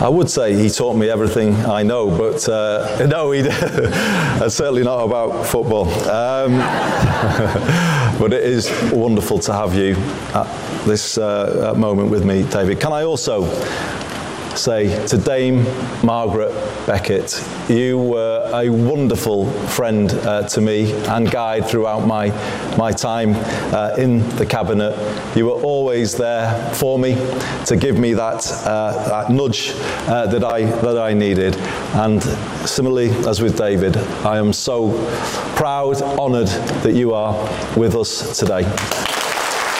I would say he taught me everything I know, but no, he certainly not about football. But it is wonderful to have you at this moment with me, David. Can I also say to Dame Margaret Beckett, you were a wonderful friend to me and guide throughout my time in the cabinet. You were always there for me to give me that nudge that I needed. And similarly as with David, I am so proud, honoured that you are with us today.